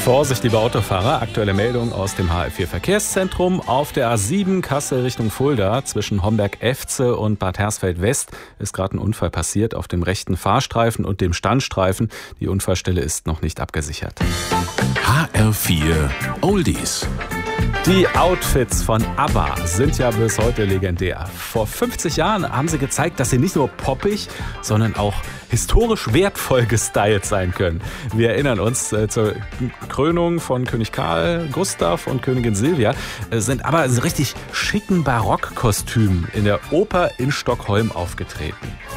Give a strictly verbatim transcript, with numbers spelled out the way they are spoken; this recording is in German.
Vorsicht, liebe Autofahrer, aktuelle Meldung aus dem H L vier Verkehrszentrum. Auf der A sieben Kassel Richtung Fulda zwischen Homberg-Efze und Bad Hersfeld-West ist gerade ein Unfall passiert auf dem rechten Fahrstreifen und dem Standstreifen. Die Unfallstelle ist noch nicht abgesichert. H R vier Oldies. Die Outfits von ABBA sind ja bis heute legendär. Vor fünfzig Jahren haben sie gezeigt, dass sie nicht nur poppig, sondern auch historisch wertvoll gestylt sein können. Wir erinnern uns äh, zur Krönung von König Karl Gustav und Königin Silvia, äh, sind aber in richtig schicken Barockkostümen in der Oper in Stockholm aufgetreten.